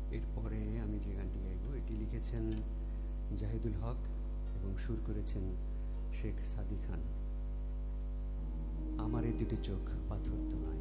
এরপরে আমি যে গানটি গাইব এটি লিখেছেন জাহিদুল হক এবং সুর করেছেন শেখ সাদি খান। আমার এই দুটি চোখ পাথর তো নয়।